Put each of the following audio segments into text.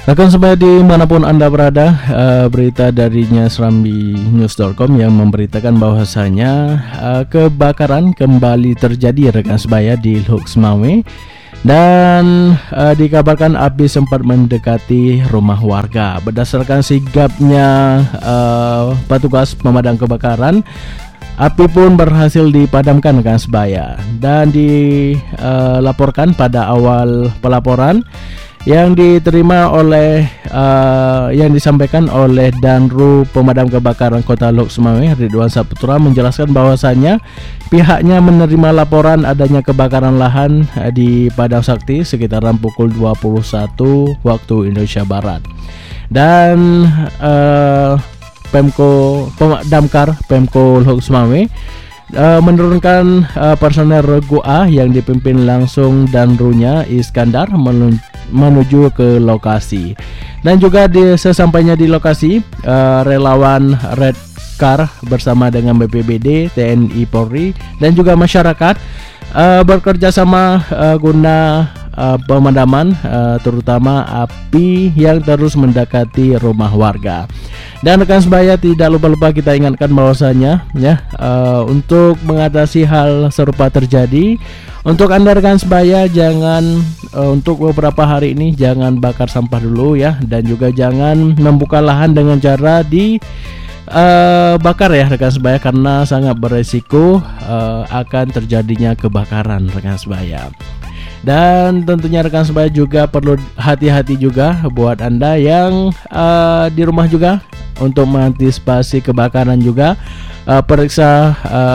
Rekan sebaya dimanapun Anda berada, berita darinya serambinews.com yang memberitakan bahwasanya kebakaran kembali terjadi rekan sebaya di Lhokseumawe Semawe, dan dikabarkan api sempat mendekati rumah warga. Berdasarkan sigapnya petugas pemadam kebakaran, api pun berhasil dipadamkan rekan sebaya, dan dilaporkan pada awal pelaporan yang diterima oleh yang disampaikan oleh Danru Pemadam Kebakaran Kota Lhokseumawe Ridwan Saputra menjelaskan bahwasanya pihaknya menerima laporan adanya kebakaran lahan di Padang Sakti sekitaran pukul 21 waktu Indonesia Barat, dan Damkar Pemko Lhokseumawe menurunkan personel Regu A yang dipimpin langsung Danrunya Iskandar menuju ke lokasi. Dan juga sesampainya di lokasi, relawan Red Car bersama dengan BPBD, TNI Polri dan juga masyarakat bekerja sama guna pemadaman terutama api yang terus mendekati rumah warga. Dan rekan sebaya, tidak lupa kita ingatkan bahwasanya untuk mengatasi hal serupa terjadi, untuk Anda rekan sebaya jangan untuk beberapa hari ini jangan bakar sampah dulu ya, dan juga jangan membuka lahan dengan cara bakar ya rekan sebaya, karena sangat beresiko akan terjadinya kebakaran rekan sebaya. Dan tentunya rekan sebaya juga perlu hati-hati juga buat Anda yang di rumah juga, untuk mengantisipasi kebakaran juga periksa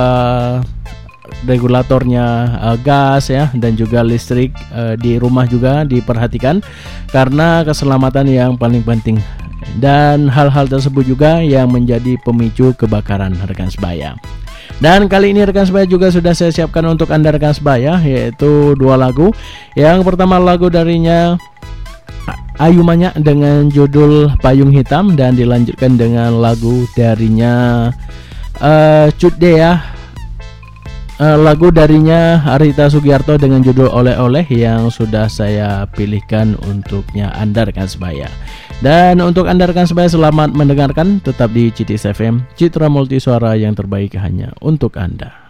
regulatornya gas ya, dan juga listrik di rumah juga diperhatikan, karena keselamatan yang paling penting, dan hal-hal tersebut juga yang menjadi pemicu kebakaran rekan sebaya. Dan kali ini rekan sebaya juga sudah saya siapkan untuk Anda rekan sebaya, yaitu dua lagu. Yang pertama lagu darinya Ayu Manyak dengan judul Payung Hitam, dan dilanjutkan dengan lagu darinya Cut Dea, lagu darinya Arita Sugiarto dengan judul Oleh-oleh, yang sudah saya pilihkan untuknya Anda rekan sebaya. Dan untuk Anda rekan sebaya, selamat mendengarkan, tetap di CITIS FM, Citra Multi Suara yang terbaik hanya untuk Anda.